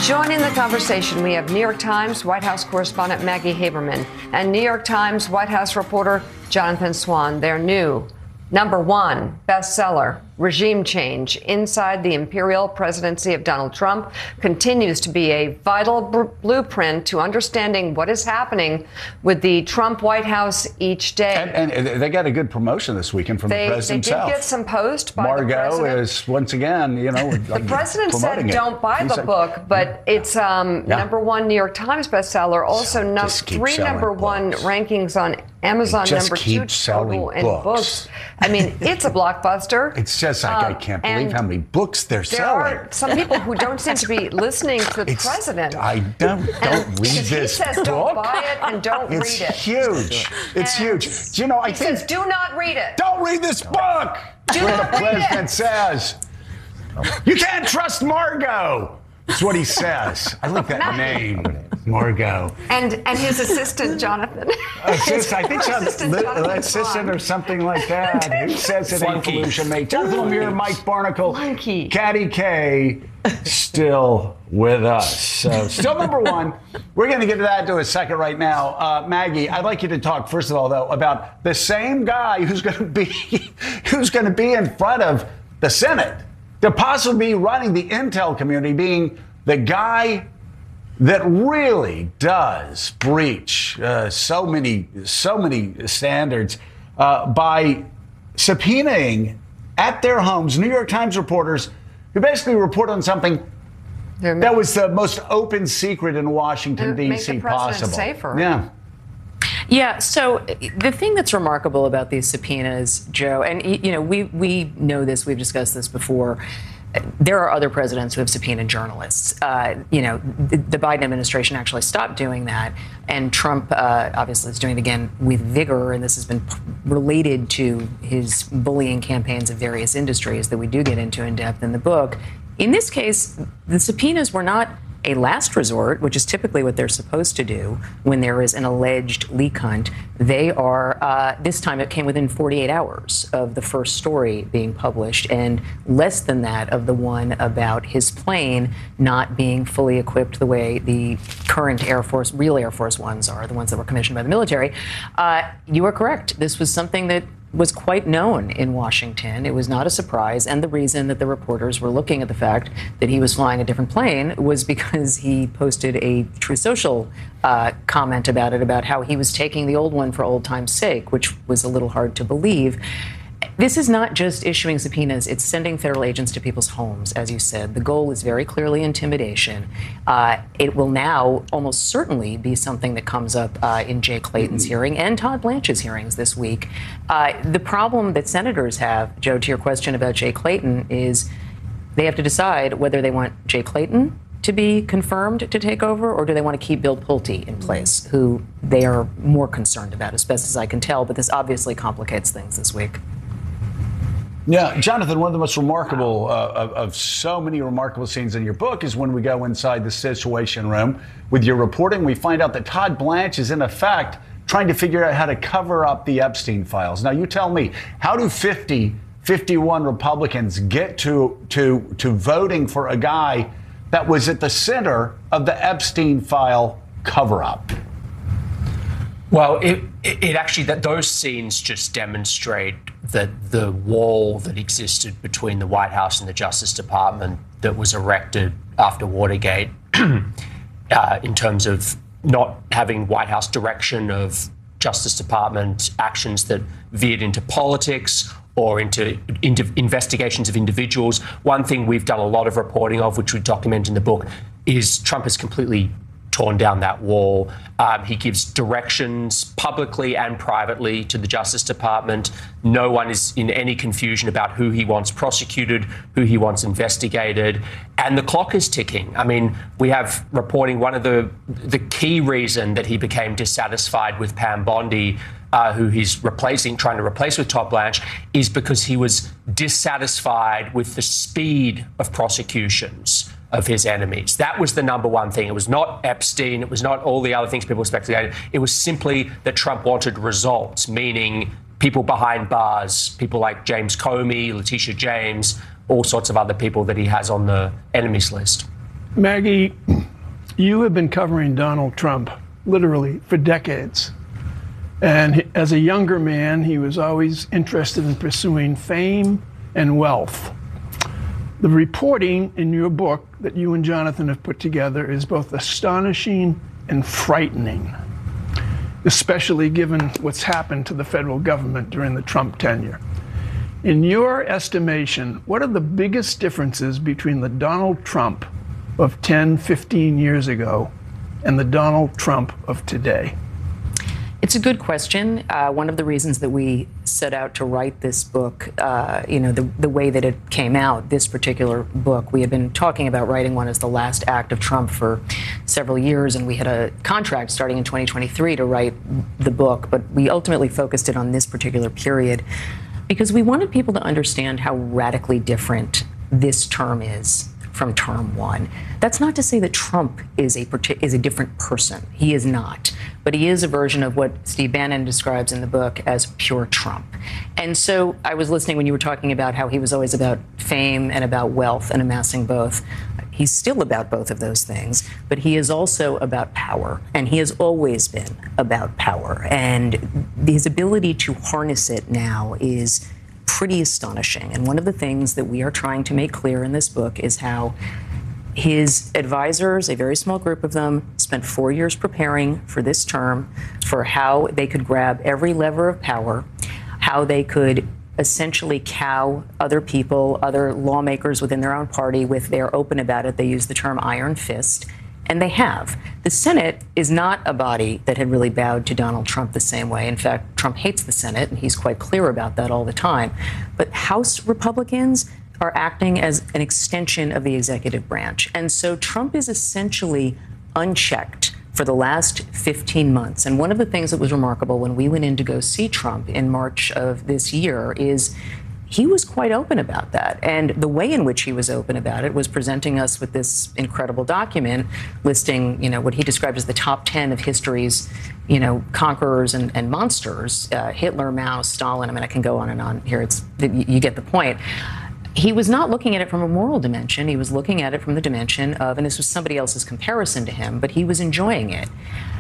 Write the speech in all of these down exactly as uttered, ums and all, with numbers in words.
Joining the conversation, we have New York Times White House correspondent Maggie Haberman and New York Times White House reporter Jonathan Swan. Their new number one bestseller, Regime Change, Inside the Imperial Presidency of Donald Trump, continues to be a vital br- blueprint to understanding what is happening with the Trump White House each day. And, and they got a good promotion this weekend from they, the president They did himself. get some post by Margot the president. is, once again, you know, the president said it. don't buy He the said, book, but yeah. it's um, yeah. number one New York Times bestseller, also So, num- just keep three selling number books. one rankings on Amazon, Just number keep two selling total in books. books. I mean, it's a blockbuster. It's just like, Um, I can't and believe how many books they're There selling. are some people who don't seem to be listening to the It's- president. I don't, don't And read because this He says book. don't buy it and don't It's read it. huge. It's And huge. Do you know, I He think... says do not read it. Don't read this book! Do what not the read president it. says. You can't trust Margot! That's what he says. I like that name, Margot. And and his assistant, Jonathan. Assist, I think Her some assistant, li- Jonathan assistant Swan. or something like that. Who says it ain't Flunky. pollution, mate? Jonathan Lemire, Mike Barnacle, Flunky. Caddy K, still with us. So still number one. We're going to get to that in a second right now. Uh, Maggie, I'd like you to talk first of all, though, about the same guy who's going to be who's going to be in front of the Senate to possibly be running the intel community, being the guy that really does breach uh, so many, so many standards uh, by subpoenaing at their homes New York Times reporters who basically report on something They're- that was the most open secret in Washington, Make D C the president possible. safer. Yeah. Yeah, so the thing that's remarkable about these subpoenas, Joe, and y- you know, we we know this, we've discussed this before. There are other presidents who have subpoenaed journalists. Uh, you know, the, the Biden administration actually stopped doing that, and Trump uh, obviously is doing it again with vigor. And this has been p- related to his bullying campaigns of various industries that we do get into in depth in the book. In this case, the subpoenas were not a last resort, which is typically what they're supposed to do when there is an alleged leak hunt. They are, uh, this time it came within forty-eight hours of the first story being published and less than that of the one about his plane not being fully equipped the way the current Air Force, real Air Force ones are, the ones that were commissioned by the military. Uh, you are correct. This was something that was quite known in Washington. It was not a surprise. And the reason that the reporters were looking at the fact that he was flying a different plane was because he posted a Truth Social uh, comment about it, about how he was taking the old one for old time's sake, which was a little hard to believe. This is not just issuing subpoenas. It's sending federal agents to people's homes, as you said. The goal is very clearly intimidation. Uh, it will now almost certainly be something that comes up uh, in Jay Clayton's hearing and Todd Blanche's hearings this week. Uh, the problem that senators have, Joe, to your question about Jay Clayton, is they have to decide whether they want Jay Clayton to be confirmed to take over, or do they want to keep Bill Pulte in place, who they are more concerned about, as best as I can tell. But this obviously complicates things this week. Yeah, Jonathan, one of the most remarkable uh, of, of so many remarkable scenes in your book is when we go inside the Situation Room with your reporting. We find out that Todd Blanche is in effect trying to figure out how to cover up the Epstein files. Now, you tell me, how do fifty, fifty-one Republicans get to to to voting for a guy that was at the center of the Epstein file cover up? Well, it, it, it actually, that those scenes just demonstrate that the wall that existed between the White House and the Justice Department that was erected after Watergate, uh, in terms of not having White House direction of Justice Department actions that veered into politics or into, into investigations of individuals. One thing we've done a lot of reporting of, which we document in the book, is Trump has completely torn down that wall. Um, he gives directions publicly and privately to the Justice Department. No one is in any confusion about who he wants prosecuted, who he wants investigated, and the clock is ticking. I mean, we have reporting one of the the key reason that he became dissatisfied with Pam Bondi, uh, who he's replacing, trying to replace with Todd Blanche, is because he was dissatisfied with the speed of prosecutions of his enemies. That was the number one thing. It was not Epstein. It was not all the other things people speculated. It was simply that Trump wanted results, meaning people behind bars, people like James Comey, Letitia James, all sorts of other people that he has on the enemies list. Maggie, you have been covering Donald Trump literally for decades. And he, as a younger man, he was always interested in pursuing fame and wealth. The reporting in your book that you and Jonathan have put together is both astonishing and frightening, especially given what's happened to the federal government during the Trump tenure. In your estimation, what are the biggest differences between the Donald Trump of ten, fifteen years ago and the Donald Trump of today? It's a good question. Uh, one of the reasons that we set out to write this book, uh, you know, the, the way that it came out, this particular book, we had been talking about writing one as the last act of Trump for several years, and we had a contract starting in twenty twenty-three to write the book, but we ultimately focused it on this particular period because we wanted people to understand how radically different this term is from term one. That's not to say that Trump is a is a different person. He is not. But he is a version of what Steve Bannon describes in the book as pure Trump. And so I was listening when you were talking about how he was always about fame and about wealth and amassing both. He's still about both of those things, but he is also about power. And he has always been about power. And his ability to harness it now is pretty astonishing. And one of the things that we are trying to make clear in this book is how his advisors, a very small group of them, spent four years preparing for this term, for how they could grab every lever of power, how they could essentially cow other people, other lawmakers within their own party with they're open about it. They use the term iron fist, and they have. The Senate is not a body that had really bowed to Donald Trump the same way. In fact, Trump hates the Senate, and he's quite clear about that all the time. But House Republicans are acting as an extension of the executive branch. And so Trump is essentially unchecked for the last fifteen months. And one of the things that was remarkable when we went in to go see Trump in March of this year is he was quite open about that. And the way in which he was open about it was presenting us with this incredible document listing, you know, what he described as the top ten of history's, you know, conquerors and, and monsters, uh, Hitler, Mao, Stalin. I mean, I can go on and on here. It's, you get the point. He was not looking at it from a moral dimension. He was looking at it from the dimension of, and this was somebody else's comparison to him, but he was enjoying it.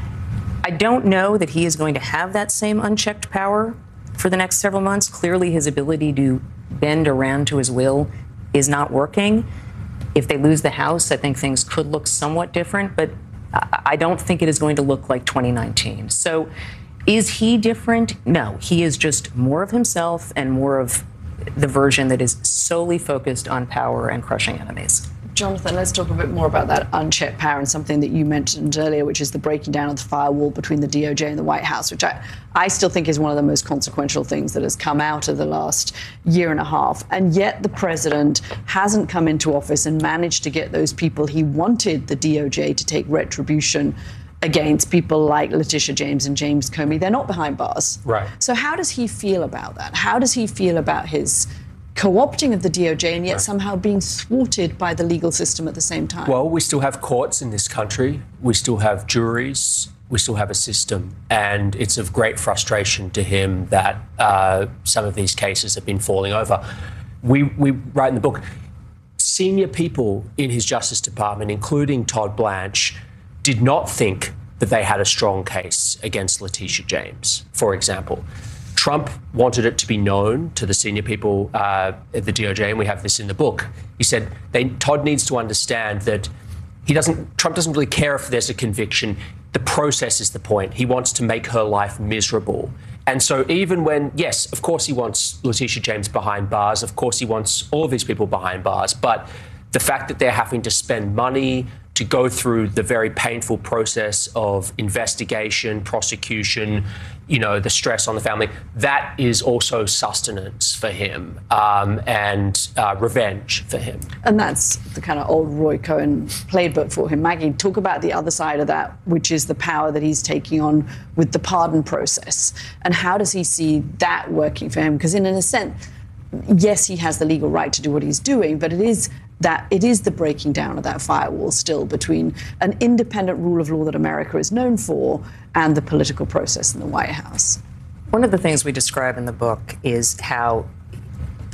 I don't know that he is going to have that same unchecked power for the next several months. Clearly, his ability to bend around to his will is not working. If they lose the House, I think things could look somewhat different, but I don't think it is going to look like twenty nineteen. So is he different? No, he is just more of himself and more of the version that is solely focused on power and crushing enemies. Jonathan, let's talk a bit more about that unchecked power and something that you mentioned earlier, which is the breaking down of the firewall between the D O J and the White House, which I, I still think is one of the most consequential things that has come out of the last year and a half. And yet the president hasn't come into office and managed to get those people he wanted the D O J to take retribution against, people like Letitia James and James Comey. They're not behind bars. Right. So how does he feel about that? How does he feel about his co-opting of the D O J and yet right. somehow being thwarted by the legal system at the same time? Well, we still have courts in this country. We still have juries. We still have a system. And it's of great frustration to him that uh, some of these cases have been falling over. We, we write in the book, senior people in his Justice Department, including Todd Blanche, did not think that they had a strong case against Letitia James, for example. Trump wanted it to be known to the senior people uh, at the D O J, and we have this in the book. He said they, Todd needs to understand that he doesn't. Trump doesn't really care if there's a conviction. The process is the point. He wants to make her life miserable. And so even when, yes, of course he wants Letitia James behind bars, of course he wants all of these people behind bars, but the fact that they're having to spend money to go through the very painful process of investigation, prosecution, you know, the stress on the family, that is also sustenance for him um, and uh, revenge for him. And that's the kind of old Roy Cohn playbook for him. Maggie, talk about the other side of that, which is the power that he's taking on with the pardon process. And how does he see that working for him? Because in a sense, yes, he has the legal right to do what he's doing, but it is that it is the breaking down of that firewall still between an independent rule of law that America is known for and the political process in the White House. One of the things we describe in the book is how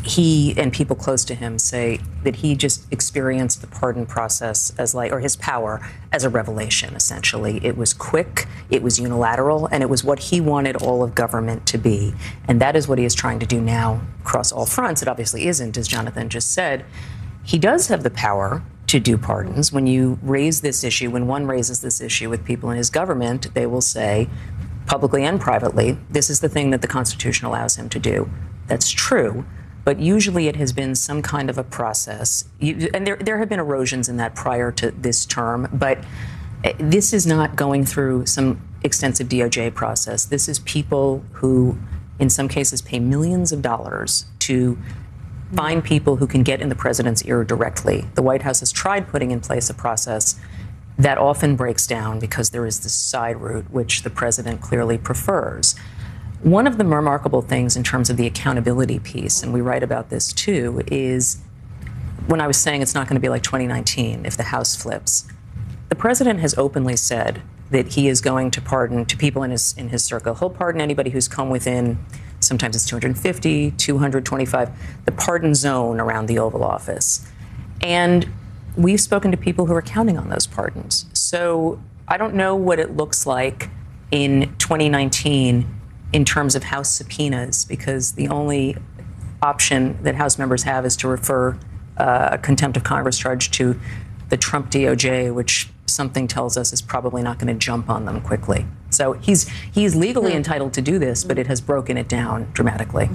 he and people close to him say that he just experienced the pardon process as like, or his power as a revelation, essentially. It was quick, it was unilateral, and it was what he wanted all of government to be. And that is what he is trying to do now across all fronts. It obviously isn't, as Jonathan just said. He does have the power to do pardons. When you raise this issue, when one raises this issue with people in his government, they will say, publicly and privately, this is the thing that the Constitution allows him to do. That's true. But usually it has been some kind of a process. You, and there, there have been erosions in that prior to this term, but this is not going through some extensive D O J process. This is people who, in some cases, pay millions of dollars to find people who can get in the president's ear directly. The White House has tried putting in place a process that often breaks down because there is this side route, which the president clearly prefers. One of the remarkable things in terms of the accountability piece, and we write about this too, is when I was saying it's not going to be like twenty nineteen if the House flips, the president has openly said that he is going to pardon to people in his in his circle. He'll pardon anybody who's come within, sometimes it's two hundred fifty, two hundred twenty-five, the pardon zone around the Oval Office. And we've spoken to people who are counting on those pardons. So I don't know what it looks like in twenty nineteen in terms of House subpoenas, because the only option that House members have is to refer uh, a contempt of Congress charge to the Trump D O J, which something tells us is probably not going to jump on them quickly. So he's he's legally mm. entitled to do this, but it has broken it down dramatically.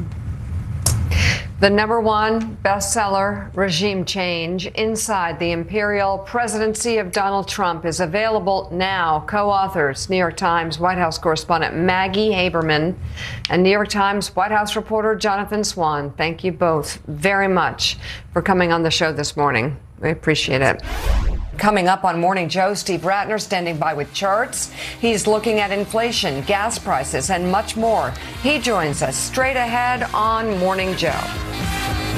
The number one bestseller, Regime Change, Inside the Imperial Presidency of Donald Trump, is available now. Co-authors, New York Times White House correspondent Maggie Haberman and New York Times White House reporter Jonathan Swan. Thank you both very much for coming on the show this morning. We appreciate it. Coming up on Morning Joe, Steve Ratner standing by with charts. He's looking at inflation, gas prices, and much more. He joins us straight ahead on Morning Joe.